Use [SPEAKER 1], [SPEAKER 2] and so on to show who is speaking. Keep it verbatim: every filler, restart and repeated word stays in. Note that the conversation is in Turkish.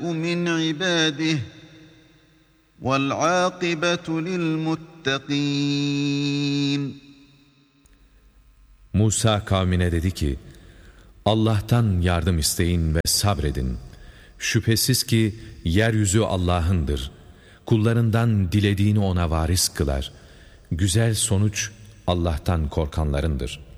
[SPEAKER 1] مِنْ عِبَادِهِ وَالْعَاقِبَةُ لِلْمُتَّقِينَ.
[SPEAKER 2] Musa kavmine dedi ki, Allah'tan yardım isteyin ve sabredin. Şüphesiz ki yeryüzü Allah'ındır. Kullarından dilediğini ona varis kılar. Güzel sonuç Allah'tan korkanlarındır.